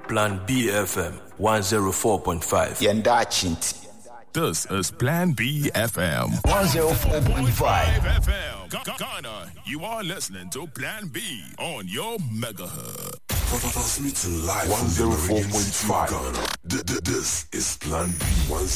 Plan B FM 104.5. Yenda Chinti. This is Plan B FM 104.5 FM. Ghana, you are listening to Plan B on your megahertz. Transmitting live 104.5 Ghana. This is Plan B 104.5.